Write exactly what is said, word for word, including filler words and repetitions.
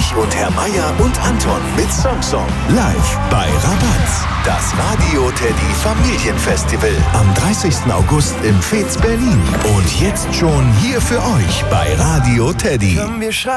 Ludwig und Herr Meier und Anton mit Song Song. Live bei Rabatz. Das Radio Teddy Familienfestival am dreißigsten August im Fez Berlin. Und jetzt schon hier für euch bei Radio Teddy.